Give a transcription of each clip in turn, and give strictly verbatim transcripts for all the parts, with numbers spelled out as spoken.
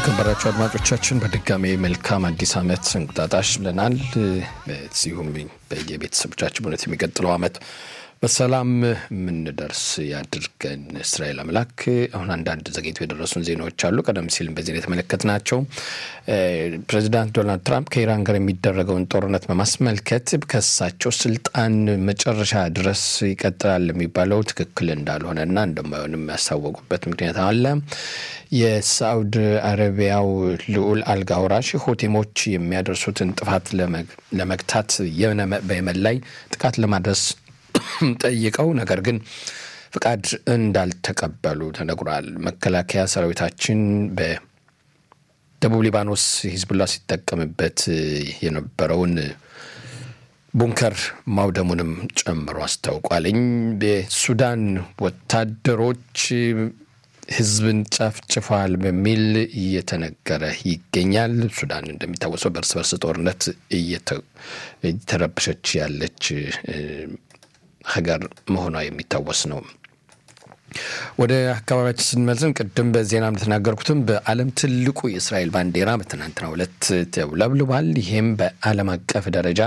የተከበራችሁ አድማጮቻችን በድጋሜ መልካም አዲስ አመት እንቁጣጣሽ ብለናል። በዚሁም በየቤተሰቦቻችን ሆነት የሚቀጥለው አመት በሰላም ምን ደርስ ያድርገን እስራኤል አምላክ። አሁን አንዳንድ ዘገይቶ የደረሱን ዜናዎች አሉ። ቀደም ሲል በዚህ የተመለከትናቸው ፕሬዝዳንት ዶናልድ ትራምፕ ከኢራን ጋር የሚደረገውን ጦርነት በማስመልከት ከሳቸው ስልጣን መጨረሻ ድረስ ይቀጥላል የሚባለው ትክክል እንዳልሆነና እንደማይሆንም ያሳወቁበት ምክንያት አለ። የሳዑዲ አረቢያው ልዑል አልጋ ወራሽ ሁቲዎች የሚያደርሱትን ጥፋት ለመግታት በየመን ላይ ጥቃት ለማድረስ ጠይቀው ነገር ግን ፍቃድ እንዳልተቀበሉ ተነግሯል። መከላከያ ሰራዊታችን በደቡብ ሊባኖስ ሂዝቡላህ ሲጠቀምበት የነበረውን ቡንከር ማውደሙንም ጨምሮ አስታውቋል። በሱዳን ወታደሮች ህዝብን ጨፍጭፈዋል በሚል እየተነገረ ይገኛል። ሱዳን እንደሚታወሰው በእርስ በርስ ጦርነት እየተረበሸች ያለች ሀገር መሆኗ የሚታወስ ነው። ወደ አካባቢያችን ስንመለስ ቅድም በዜና እንደተናገርኩትም በዓለም ትልቁ የእስራኤል ባንዲራ በትናንትናው ዕለት ተውለብልቧል። ይሄም በዓለም አቀፍ ደረጃ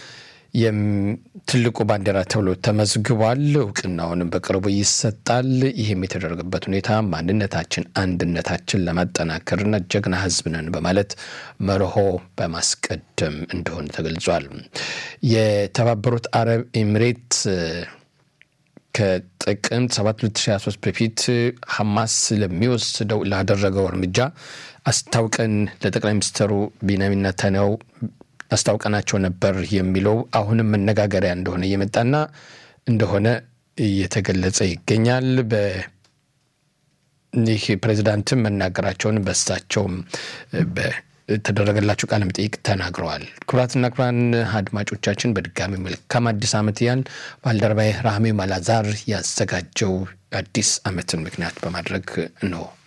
የትልቁ ባንዲራ ተብሎ ተመዝግቧል። እውቅናውንም በቅርቡ ይሰጣል። ይሄም የተደረገበት ሁኔታ ማንነታችን አንድነታችን ለማጠናከርና ጀግና ህዝብ ነን በማለት መርሆ በማስቀደም እንደሆነ ተገልጿል። የተባበሩት አረብ ኤሚሬት ከጥቅምት ሰባት ሁለት ሺህ ሃያ ሶስት በፊት ሐማስ ለሚወስደው ላደረገው እርምጃ አስታውቀን ለጠቅላይ ሚኒስትሩ ቢንያሚን ኔታንያሁ አስታውቀናቸው ነበር የሚለው አሁንም መነጋገሪያ እንደሆነ እየመጣና እንደሆነ እየተገለጸ ይገኛል። በዚህ ፕሬዝዳንትም መናገራቸውን በሳቸው በተደረገላቸው ቃለ መጠይቅ ተናግረዋል። ክቡራትና ክቡራን አድማጮቻችን በድጋሚ መልካም አዲስ አመት ያን ባልደረባዬ ራህሜ ማላዛር ያዘጋጀው አዲስ አመትን ምክንያት በማድረግ ነው።